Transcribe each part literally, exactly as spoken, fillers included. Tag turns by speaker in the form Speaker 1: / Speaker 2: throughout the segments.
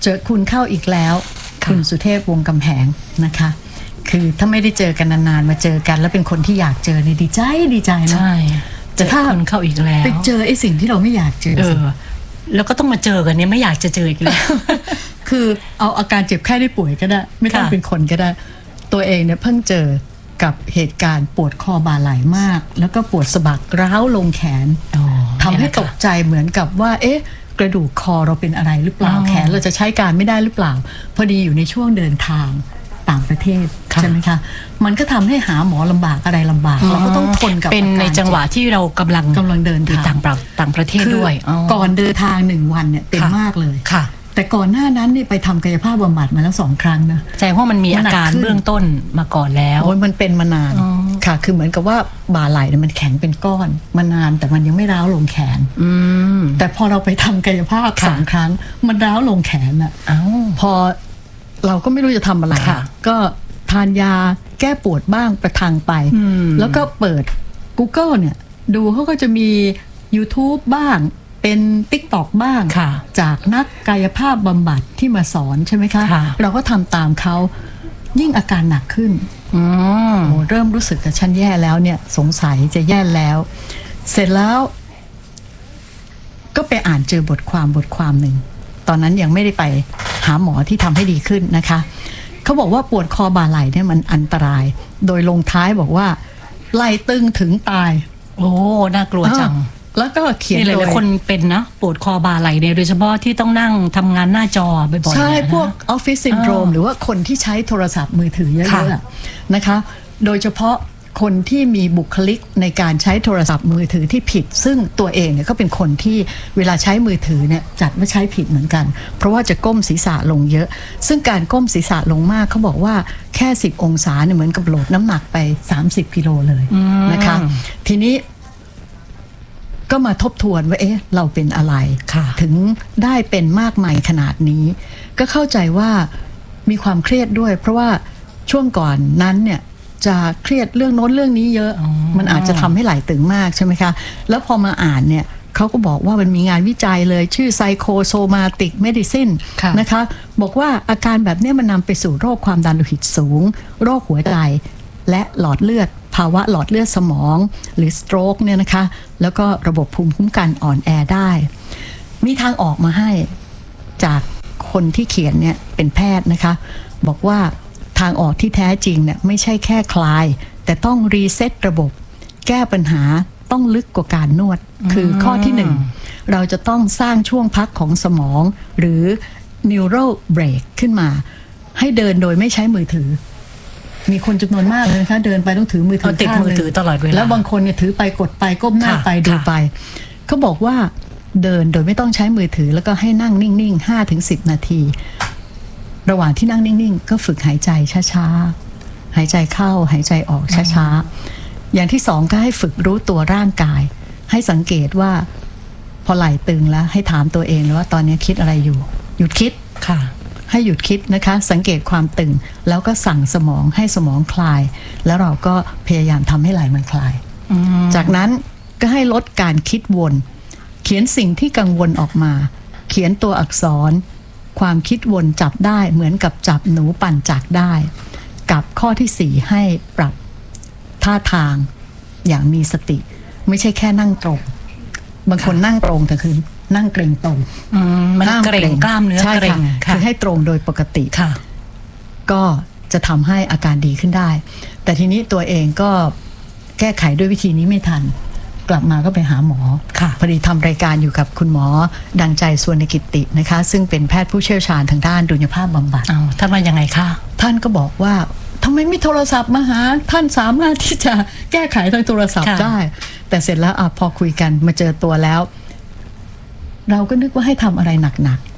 Speaker 1: เจอคุณเข้าอีกแล้วคุณสุเทพวงศ์กำแหงนะคะคือถ้าไม่ได้เจอกันนานๆมาเจอกันแล้วเป็นคนที่อยากเจอเนี่ยดีใจดีใจนะ
Speaker 2: ใช่แต่ถ้าคนเข้าอีกแล้ว
Speaker 1: ไปเจอไอ้สิ่งที่เราไม่อยากเจอ
Speaker 2: เออแล้วก็ต้องมาเจอกันเนี่ยไม่อยากจะเจออีกแล้ว
Speaker 1: คือเอาอาการเจ็บไข้ได้ป่วยก็ได้ไม่ต้องเป็นคนก็ได้ตัวเองเนี่ยเพิ่งเจอกับเหตุการณ์ปวดคอบ่าไหล่มากแล้วก็ปวดสะบักร้าวลงแขนทำให้ตกใจเหมือนกับว่าเอ๊ะกระดูกคอเราเป็นอะไรหรือเปล่าแขนเราจะใช้การไม่ได้หรือเปล่าพอดีอยู่ในช่วงเดินทางต่างประเทศใช่ไหมคะมันก็ทำให้หาหมอลำบากอะไรลำบากเราก็ต้องทนกับ
Speaker 2: เป็นในจังหวะที่เรากำลัง
Speaker 1: กำลังเดินทาง
Speaker 2: ต่างต่างประเทศด้วย
Speaker 1: ก่อนเดินทางหนึ่งวันเนี่ยเป็นมากเลย
Speaker 2: ค่ะ
Speaker 1: แต่ก่อนหน้านั้นนี่ไปทำกายภาพบำบัดมาแล้วสองครั้งนะ
Speaker 2: แสดงว่ามันมีอาการเบื้องต้นมาก่อนแล้ว
Speaker 1: โอ้ยมันเป็นมานานค่ะคือเหมือนกับว่าบ่าไหล่เนี่ยมันแข็งเป็นก้อนมานานแต่มันยังไม่ร้าวลงแขนแต่พอเราไปทำกายภาพสองครั้งมันร้าวลงแขนอ่ะพอเราก็ไม่รู้จะทำอะไรก็ทานยาแก้ปวดบ้างประทังไปแล้วก็เปิด Google เนี่ยดูเขาก็จะมี YouTube บ้างเป็น TikTok บ้างจากนักกายภาพบำบัดที่มาสอนใช่ไหมคะเราก็ทำตามเขายิ่งอาการหนักขึ้นโอ้เริ่มรู้สึกกับฉันแย่แล้วเนี่ยสงสัยจะแย่แล้วเสร็จแล้วก็ไปอ่านเจอบทความบทความหนึ่งตอนนั้นยังไม่ได้ไปหาหมอที่ทำให้ดีขึ้นนะคะเขาบอกว่าปวดคอบ่าไหล่เนี่ยมันอันตรายโดยลงท้ายบอกว่าไหล่ตึงถึงตาย
Speaker 2: โอ้น่ากลัวจัง
Speaker 1: แล้วก็เขียน
Speaker 2: หลายๆคนเป็นนะปวดคอบ่าไหล่เนี่ยโดยเฉพาะที่ต้องนั่งทำงานหน้าจอบ่อยๆ
Speaker 1: ใช่พวกออฟฟิศซินโดรมหรือว่าคนที่ใช้โทรศัพท์มือถือเยอะๆนะคะโดยเฉพาะคนที่มีบุคลิกในการใช้โทรศัพท์มือถือที่ผิดซึ่งตัวเองเนี่ยก็เป็นคนที่เวลาใช้มือถือเนี่ยจัดว่าใช้ผิดเหมือนกันเพราะว่าจะก้มศีรษะลงเยอะซึ่งการก้มศีรษะลงมากเขาบอกว่าแค่สิบองศาเนี่ยเหมือนกับโหลดน้ำหนักไปสามสิบกิโลเลยนะคะทีนี้ก็มาทบทวนว่าเอ๊ะเราเป็นอะไรถึงได้เป็นมากมายขนาดนี้ก็เข้าใจว่ามีความเครียดด้วยเพราะว่าช่วงก่อนนั้นเนี่ยจะเครียดเรื่องโน้นเรื่องนี้เยอะมันอาจจะทำให้ไหลตึงมากใช่ไหมคะแล้วพอมาอ่านเนี่ยเขาก็บอกว่ามันมีงานวิจัยเลยชื่อ Psychosomatic Medicine นะคะบอกว่าอาการแบบนี้มันนำไปสู่โรคความดันโลหิตสูงโรคหัวใจและหลอดเลือดภาวะหลอดเลือดสมองหรือ stroke เนี่ยนะคะแล้วก็ระบบภูมิคุ้มกันอ่อนแอได้มีทางออกมาให้จากคนที่เขียนเนี่ยเป็นแพทย์นะคะบอกว่าทางออกที่แท้จริงเนี่ยไม่ใช่แค่คลายแต่ต้องรีเซ็ตระบบแก้ปัญหาต้องลึกกว่าการนวดคือข้อที่หนึ่งเราจะต้องสร้างช่วงพักของสมองหรือ neural break ขึ้นมาให้เดินโดยไม่ใช้มือถือมีคนจำนวนมากเลยนะคะเดินไปต้องถือมือถือ
Speaker 2: ติดมือถือตลอดเวลา
Speaker 1: แล้วบางคนเนี่ยถือไปกดไปก้มหน้าไปดูไปเขาบอกว่าเดินโดยไม่ต้องใช้มือถือแล้วก็ให้นั่งนิ่งๆ ห้าถึงสิบ นาทีระหว่างที่นั่งนิ่งๆก็ฝึกหายใจช้าๆหายใจเข้าหายใจออกช้าๆอย่างที่สองก็ให้ฝึกรู้ตัวร่างกายให้สังเกตว่าพอไหล่ตึงแล้วให้ถามตัวเองว่าตอนนี้คิดอะไรอยู่หยุดคิด
Speaker 2: ค่ะ
Speaker 1: ให้หยุดคิดนะคะสังเกตความตึงแล้วก็สั่งสมองให้สมองคลายแล้วเราก็พยายามทำให้ไหล่มันคลายจากนั้นก็ให้ลดการคิดวนเขียนสิ่งที่กังวลออกมาเขียนตัวอักษรความคิดวนจับได้เหมือนกับจับหนูปั่นจักรได้กับข้อที่สี่ให้ปรับท่าทางอย่างมีสติไม่ใช่แค่นั่งตรงบางคนนั่งตรงแต่คือนั่งเกร็งตรง
Speaker 2: มันเกร็งกล้ามเนื้อเกร็ง
Speaker 1: คือให้ตรงโดยปกติก็จะทำให้อาการดีขึ้นได้แต่ทีนี้ตัวเองก็แก้ไขด้วยวิธีนี้ไม่ทันกลับมาก็ไปหาหมอพอดีทำรายการอยู่กับคุณหมอดังใจสุวรรณกิตินะคะซึ่งเป็นแพทย์ผู้เชี่ยวชาญทางด้านดุลยภาพบำบัด
Speaker 2: ท่านว่ายังไงคะ
Speaker 1: ท่านก็บอกว่าทำไมไม่โทรศัพท์มาหาท่านสามารถที่จะแก้ไขทางโทรศัพท์ได้แต่เสร็จแล้วอพอคุยกันมาเจอตัวแล้วเราก็นึกว่าให้ทำอะไรหนัก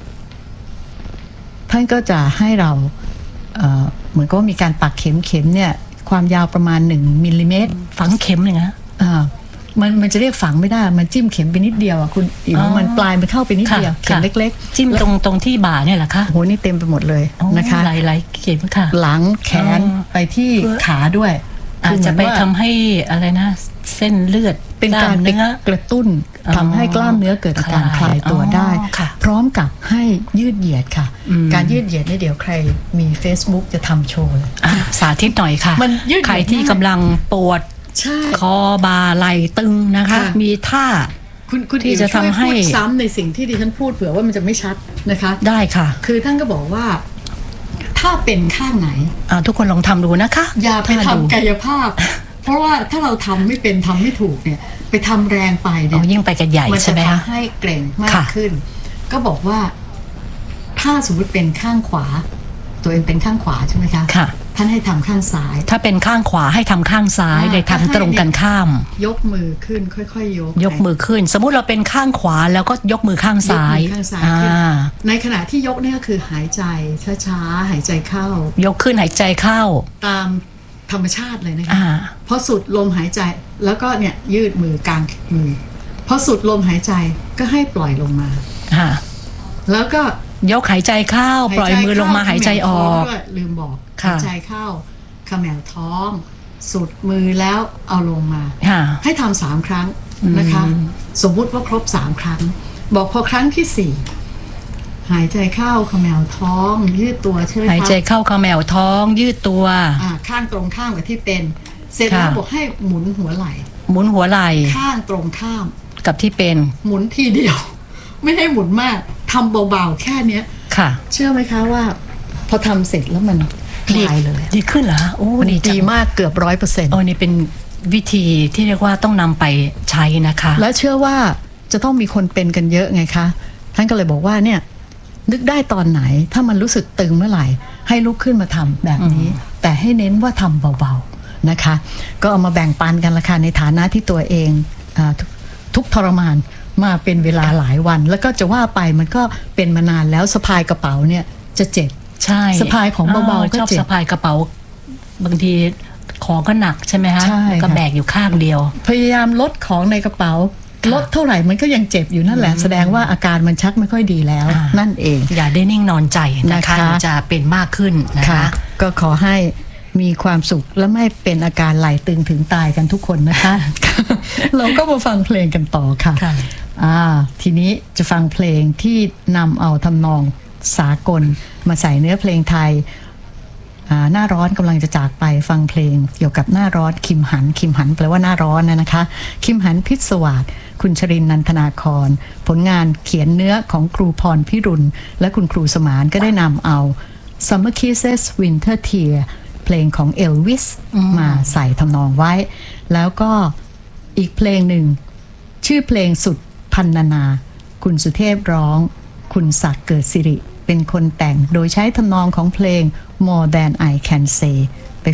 Speaker 1: ๆท่านก็จะให้เรา เอ่อ เหมือนก็มีการปักเข็มเข็มเนี่ยความยาวประมาณหนึ่งมิลลิเมตร
Speaker 2: ฝังเข็มเลยนะ
Speaker 1: มันมันจะเรียกฝังไม่ได้มันจิ้มเข็มไปนิดเดียวอ่ะคุณอีกมันปลายมันเข้าไปนิดเดียวเข็มเล็ก
Speaker 2: ๆจิ้มตรงตรงที่บ่าเนี่ยแหละคะ
Speaker 1: โอ้โหนี่เต็มไปหมดเลยนะคะ
Speaker 2: หลายๆเข็มค่ะ
Speaker 1: หลังแขนไปที่ขาด้วย
Speaker 2: อาจจะไปทำให้อะไรนะเส้นเลือดไป
Speaker 1: เป็นการกระตุ้นทำให้กล้ามเนื้อเกิดอาการคลายตัวได้พร้อมกับให้ยืดเหยียดค่ะการยืดเหยียดนี่เดี๋ยวใครมี Facebook จะทำโชว์
Speaker 2: สาธิตหน่อยค่ะใครที่กำลังปวดคอบ่าไหล่ตึงนะคะมีท่า
Speaker 1: คุณคุณที่จะทำให้พูดซ้ำในสิ่งที่ดิฉันพูดเผื่อว่ามันจะไม่ชัดนะคะ
Speaker 2: ได้ค่ะ
Speaker 1: คือท่านก็บอกว่าถ้าเป็นข้างไหน
Speaker 2: ทุกคนลองทำดูนะคะ
Speaker 1: อย่าไปทำกายภาพเพราะว่าถ้าเราทำไม่เป็นทำไม่ถูกเนี่ยไปทำแรงไปเนี่ย
Speaker 2: ยิ่งไปกันใหญ่ใช่ไหมคะ
Speaker 1: มันจะทำให้เกร็งมากขึ้นก็บอกว่าถ้าสมมติเป็นข้างขวาตัวเองเป็นข้างขวาใช่ไหมคะ
Speaker 2: ค่ะ
Speaker 1: ท่านให้ทำข้างซ้าย
Speaker 2: ถ้าเป็นข้างขวาให้ทำข้างซ้ายเลยทำตรงกันข้าม
Speaker 1: ยกมือขึ้นค่อยๆยก
Speaker 2: ยกมือขึ้นสมมุติเราเป็นข้างขวาแล้วก็ยกมือข้างซ้าย
Speaker 1: ในขณะที่ยกเนี่ยคือหายใจช้าๆหายใจเข้าย
Speaker 2: กขึ้นหายใจเข้า
Speaker 1: ตามธรรมชาติเลยนะคะพอสุดลมหายใจแล้วก็เนี่ยยืดมือกลางมือพอสุดลมหายใจก็ให้ปล่อยลงมาแล้วก็
Speaker 2: ยกหายใจเข้าปล่อยมือลงมาหายใจออก
Speaker 1: ลืมบอกหายใจเข้าเขมวท้องสุดมือแล้วเอาลงมาให้ทำสามครั้งนะคะสมมุติว่าครบสามครั้งบอกพอครั้งที่สี่หายใจเข้าเขมวท้องยืดตัวใช่ไหมคะ
Speaker 2: หายใจเข้าเขมวท้องยืดตัว
Speaker 1: ข้างตรงข้ามกับที่เป็นเสร็จแล้วบอกให้หมุนหัวไหล่
Speaker 2: หมุนหัวไหล่
Speaker 1: ข้างตรงข้าม
Speaker 2: กับที่เป็น
Speaker 1: หมุนทีเดียวไม่ให้หมุนมากทำเบาๆแค่นี้
Speaker 2: ค่ะ
Speaker 1: เชื่อไหมคะว่าพอทำเสร็จแล้วมันคลายเลย
Speaker 2: ดีขึ้นเหรอโอ้
Speaker 1: ดีมากเกือบร้อยเปอร์เซ็นต์
Speaker 2: โอ้นี่เป็นวิธีที่เรียกว่าต้องนำไปใช้นะคะ
Speaker 1: แล้วเชื่อว่าจะต้องมีคนเป็นกันเยอะไงคะท่านก็เลยบอกว่าเนี่ยนึกได้ตอนไหนถ้ามันรู้สึกตึงเมื่อไหร่ให้ลุกขึ้นมาทำแบบนี้แต่ให้เน้นว่าทำเบาๆนะคะก็เอามาแบ่งปันกันละค่ะในฐานะที่ตัวเองทุกทรมานมาเป็นเวลาหลายวันแล้วก็จะว่าไปมันก็เป็นมานานแล้วสะพายกระเป๋าเนี่ยจะเจ็บ
Speaker 2: ใช่
Speaker 1: สะพายของเบาๆก็
Speaker 2: เจ็บสะพายกระเป๋าบางทีของก็หนักใช่ไหมคะก็แบกอยู่ข้างเดียว
Speaker 1: พยายามลดของในกระเป๋าลดเท่าไหร่มันก็ยังเจ็บอยู่นั่นแหละแสดงว่าอาการมันชักไม่ค่อยดีแล้วนั่นเอง
Speaker 2: อย่าได้นิ่งนอนใจนะคะจะเป็นมากขึ้นนะคะ
Speaker 1: ก็ขอให้มีความสุขและไม่เป็นอาการไหลตึงถึงตายกันทุกคนนะคะเราก็มาฟังเพลงกันต่อค่ะอ่าทีนี้จะฟังเพลงที่นำเอาทำนองสากลมาใส่เนื้อเพลงไทยหน้าร้อนกำลังจะจากไปฟังเพลงเกี่ยวกับหน้าร้อนคิมหันคิมหันแปลว่าหน้าร้อนนะคะคิมหันพิศวาสคุณชรินทร์นันทนาครผลงานเขียนเนื้อของครูพรพิรุณและคุณครูสมานก็ได้นำเอา Summer Kisses Winter Tear เพลงของเอลวิสมาใส่ทำนองไว้แล้วก็อีกเพลงหนึ่งชื่อเพลงสุดพันนานาคุณสุเทพร้องคุณศักดิ์เกิดสิริเป็นคนแต่งโดยใช้ทำนองของเพลง More Than I Can Say